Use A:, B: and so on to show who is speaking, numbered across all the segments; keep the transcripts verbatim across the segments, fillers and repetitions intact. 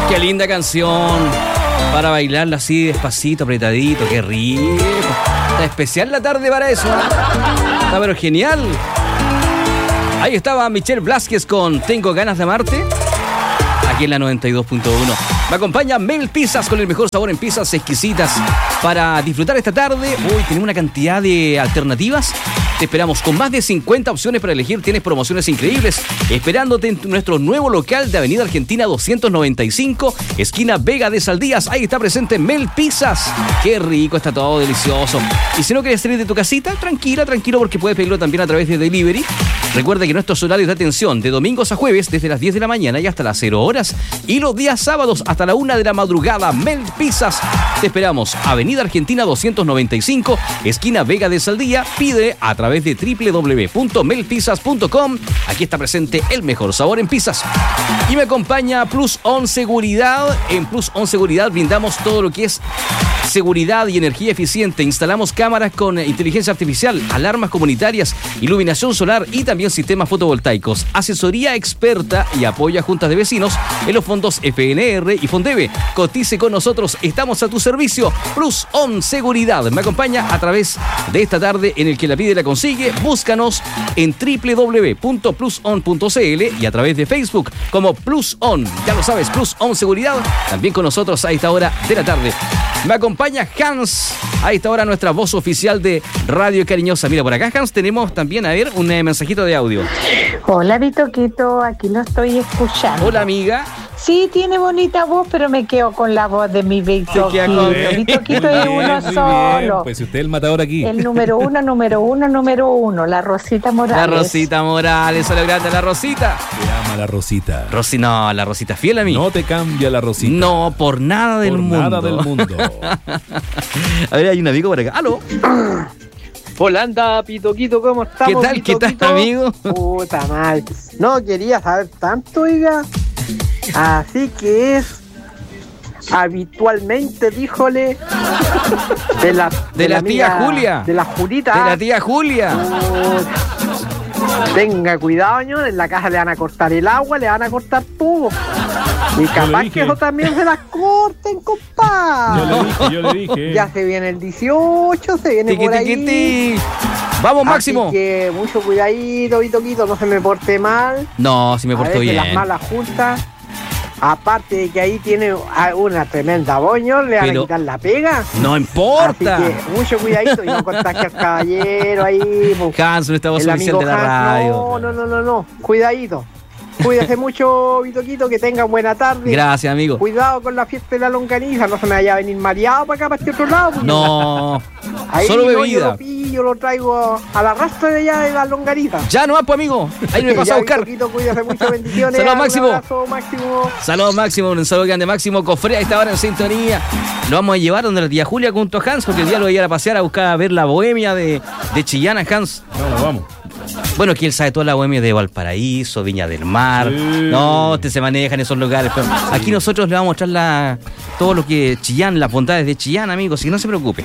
A: Qué linda canción para bailarla así despacito, apretadito, qué rico. Está especial la tarde para eso, ¿eh? Está pero genial. Ahí estaba Michelle Blázquez con Tengo ganas de amarte, aquí en la noventa y dos punto uno. Me acompaña Mel Pizzas con el mejor sabor en pizzas exquisitas para disfrutar esta tarde. Hoy tenemos una cantidad de alternativas. Te esperamos con más de cincuenta opciones para elegir. Tienes promociones increíbles esperándote en nuestro nuevo local de Avenida Argentina doscientos noventa y cinco, esquina Vega de Saldías. Ahí está presente Mel Pizzas. Qué rico, está todo delicioso. Y si no quieres salir de tu casita, tranquila, tranquilo, porque puedes pedirlo también a través de delivery. Recuerda que nuestros horarios de atención de domingos a jueves desde las diez de la mañana y hasta las cero horas, y los días sábados hasta la una de la madrugada. Mel Pizzas. Te esperamos. Avenida Argentina doscientos noventa y cinco, esquina Vega de Saldía. Pide a través de doble u doble u doble u punto mel pizzas punto com. Aquí está presente el mejor sabor en pizzas. Y me acompaña Plus On Seguridad. En Plus On Seguridad brindamos todo lo que es seguridad y energía eficiente. Instalamos cámaras con inteligencia artificial, alarmas comunitarias, iluminación solar y también sistemas fotovoltaicos. Asesoría experta y apoya juntas de vecinos en los fondos F N R y Fondeve. Cotice con nosotros, estamos a tu servicio. Plus On Seguridad me acompaña a través de esta tarde en el que la pide la consigue. Búscanos en doble u doble u doble u punto plus on punto c l y a través de Facebook como Plus On. Ya lo sabes, Plus On Seguridad también con nosotros a esta hora de la tarde. Me acompaña Hans, a esta hora nuestra voz oficial de Radio Cariñosa. Mira, por acá, Hans, tenemos también, a ver, un eh, mensajito de audio.
B: Hola, Vitoquito, aquí lo estoy escuchando.
A: Hola, amiga.
B: Sí, tiene bonita voz, pero me quedo con la voz de mi Vitoquito. Vitoquito es uno solo.
C: Bien, pues usted es el matador aquí.
B: El número uno, número uno, número uno, la Rosita Morales.
A: La Rosita Morales, hola, grande, la Rosita.
C: Te ama la Rosita.
A: Rosy, no, la Rosita fiel a mí.
C: No te cambia la Rosita.
A: No, por nada del
C: por
A: mundo.
C: nada del mundo.
A: A ver, hay un amigo por acá. ¿Aló?
D: Hola, anda, Pitoquito, ¿cómo estamos?
A: ¿Qué tal?
D: Pitoquito?
A: ¿Qué tal, amigo?
D: Puta madre. No quería saber tanto, oiga. Así que es habitualmente, díjole, de la,
A: de, de la, la tía
D: amiga,
A: Julia.
D: De la Julita.
A: De la tía Julia.
D: Oh, tenga cuidado, señor, en la casa le van a cortar el agua, le van a cortar todo. Y capaz que eso también se las corten, compadre.
C: Yo le dije, yo le dije.
D: Ya se viene el dieciocho, se viene
A: tiqui,
D: por ahí.
A: Tiqui, tiqui. Vamos,
D: Así
A: Máximo.
D: Que mucho cuidadito, Vitoquito, no se me porte mal.
A: No, si me porto bien.
D: Las malas juntas. Aparte de que ahí tiene una tremenda boño, le van Pero a quitar la pega.
A: No importa.
D: Así que mucho cuidadito y no contagie al caballero ahí.
A: Hans, nuestra voz oficial de la
D: Hans,
A: radio.
D: No, no, no, no, no. Cuidadito. Cuídese mucho, Vitoquito, que tenga buena tarde.
A: Gracias, amigo.
D: Cuidado con la fiesta de la longaniza, no se me vaya a venir mareado para acá, para este otro lado.
A: No,
D: ahí
A: solo
D: no,
A: bebida.
D: Yo lo pillo, lo traigo a la rastra de allá de la longaniza.
A: Ya no, pues, amigo. Ahí me pasa a buscar.
D: Vitoquito, cuídese mucho, bendiciones.
A: Saludos, Máximo.
D: Un abrazo, Máximo.
A: Saludos, Máximo. Un saludo grande, Máximo Cofrea. Esta hora en sintonía. Lo vamos a llevar donde la tía Julia junto a Hans, porque el día lo voy a ir a pasear a buscar a ver la bohemia de, de Chillán, Hans.
C: Vamos, vamos.
A: Bueno, que él sabe toda la bohemia de Valparaíso, Viña del Mar. Sí. No, usted se maneja en esos lugares. Pero aquí nosotros le vamos a mostrar la, todo lo que Chillán, las bondades de Chillán, amigos. Y no se preocupe.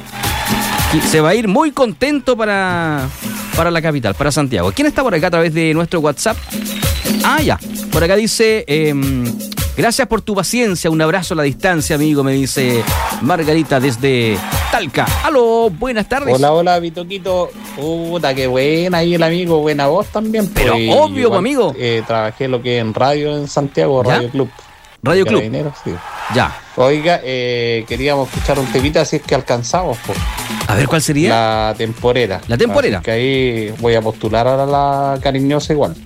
A: Se va a ir muy contento para, para la capital, para Santiago. ¿Quién está por acá a través de nuestro WhatsApp? Ah, ya. Por acá dice... Eh, gracias por tu paciencia, un abrazo a la distancia, amigo, me dice Margarita desde Talca. Aló, buenas tardes.
E: Hola, hola, Vitoquito. Puta, qué buena ahí el amigo, buena voz también.
A: Pero
E: pues,
A: obvio,
E: igual,
A: amigo.
E: Eh, trabajé lo que en radio en Santiago,
A: ¿Ya?
E: Radio Club.
A: Radio Club.
E: Sí.
A: Ya.
E: Oiga, eh, queríamos escuchar un temita si es que alcanzamos. Po.
A: A ver, ¿cuál sería?
E: La temporera.
A: La temporera.
E: Así que ahí voy a postular ahora la cariñosa igual.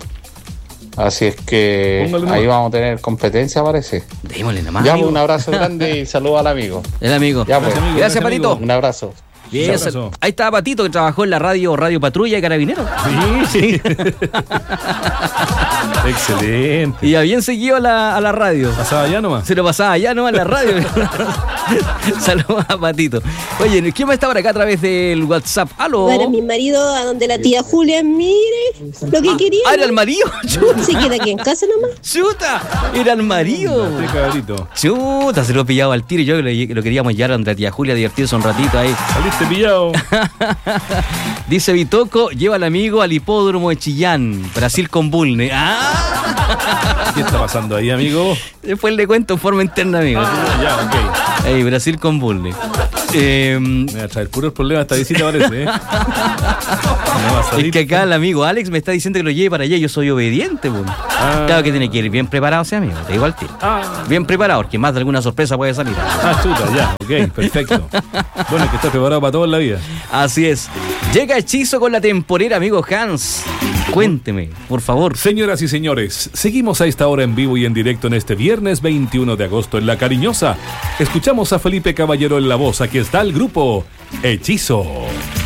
E: Así es que Póngale ahí vamos a tener competencia, parece.
A: Démosle nomás.
E: Ya, un abrazo grande y saludos al amigo.
A: El amigo.
E: Ya, pues.
A: Gracias, amigo. Gracias, Patito.
E: Un abrazo.
A: Bien, ahí está Patito, que trabajó en la radio Radio Patrulla de Carabineros.
C: Sí, sí. Excelente.
A: Y habían seguido a la, a la radio.
C: Pasaba allá nomás.
A: Se lo pasaba allá nomás en la radio. Saludos a Patito. Oye, ¿quién va a estar por acá a través del WhatsApp? ¿Aló?
F: Para mi marido, a donde la tía Julia, mire lo que
A: ah,
F: quería.
A: Ah, era el marido.
F: Se queda aquí en casa nomás.
A: Chuta, era el marido. Chuta, se lo pillaba al tiro. Yo lo, lo queríamos llevar a donde la tía Julia, divertirse un ratito ahí.
C: Saliste pillado.
A: Dice Bitoco, lleva al amigo al hipódromo de Chillán, Brasil con Bulne. ¡Ah!
C: ¿Qué está pasando ahí, amigo?
A: Después le cuento en forma interna, amigo.
C: Ah, ya, ok.
A: Ey, Brasil con Bulne. Eh,
C: me va a traer puros problemas esta visita, parece, ¿eh?
A: Es que acá el amigo Alex me está diciendo que lo lleve para allá. Yo soy obediente, pues. Ah. Claro que tiene que ir bien preparado ese amigo. Te digo al tiro. Ah. Bien preparado, porque más de alguna sorpresa puede salir.
C: Ah, chuta, ya. Ok, perfecto. Bueno, es que estás preparado para todo en la vida.
A: Así es. Llega Hechizo con la temporera, amigo Hans. Cuénteme, por favor.
C: Señoras y señores, seguimos a esta hora en vivo y en directo en este viernes veintiuno de agosto en La Cariñosa. Escuchamos a Felipe Caballero en la voz. Aquí está el grupo Hechizo.